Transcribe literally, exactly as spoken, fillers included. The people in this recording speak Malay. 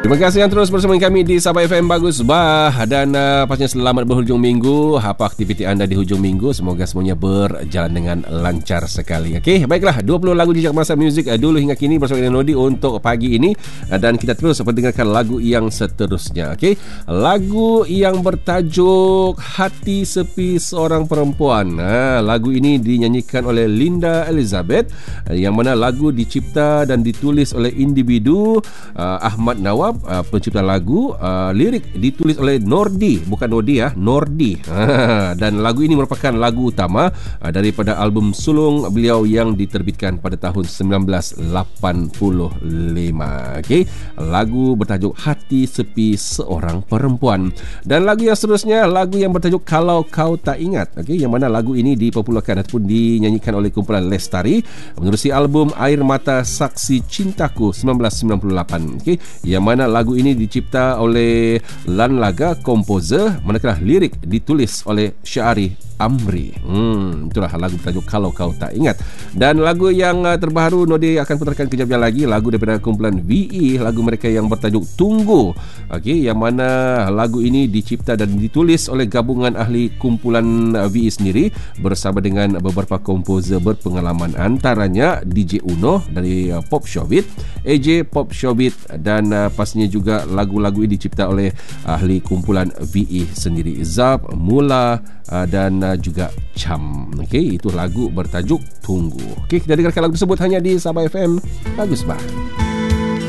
Terima kasih yang terus bersama kami di Sabah F M Bagus Bah. Dan uh, pastinya selamat berhujung minggu. Apa aktiviti anda di hujung minggu? Semoga semuanya berjalan dengan lancar sekali. Okey, baiklah, dua puluh lagu jejak masa muzik uh, dulu hingga kini bersama dengan Nodi untuk pagi ini. uh, Dan kita terus mendengarkan lagu yang seterusnya. Okey, lagu yang bertajuk Hati Sepi Seorang Perempuan. uh, Lagu ini dinyanyikan oleh Linda Elizabeth, uh, yang mana lagu dicipta dan ditulis oleh individu uh, Ahmad Nawab, Uh, pencipta lagu. uh, Lirik ditulis oleh Nordi, bukan Nodi ya, Nordi. Dan lagu ini merupakan lagu utama uh, daripada album sulung beliau yang diterbitkan pada tahun sembilan belas lapan puluh lima. Okey, lagu bertajuk Hati Sepi Seorang Perempuan. Dan lagu yang seterusnya, lagu yang bertajuk Kalau Kau Tak Ingat. Okey, yang mana lagu ini dipopularkan ataupun dinyanyikan oleh kumpulan Lestari menerusi album Air Mata Saksi Cintaku sembilan belas sembilan puluh lapan. Okey, yang mana lagu ini dicipta oleh Lan Laga, komposer, manakala lirik ditulis oleh Syahari Amri. Hmm, itulah lagu bertajuk Kalau Kau Tak Ingat. Dan lagu yang uh, terbaru Nodi akan putarkan kejap lagi, lagu daripada kumpulan V E, lagu mereka yang bertajuk Tunggu. Okey, yang mana lagu ini dicipta dan ditulis oleh gabungan ahli kumpulan uh, V E sendiri bersama dengan beberapa komposer berpengalaman, antaranya D J Uno dari uh, Pop Showbiz, A J Pop Showbiz, dan uh, pastinya juga lagu-lagu ini dicipta oleh ahli kumpulan V E sendiri, Zab, Mula, uh, dan uh, juga Cham. Okey, itu lagu bertajuk Tunggu. Okey, kita dengarkan lagu tersebut hanya di Sabah F M Bagus Bah.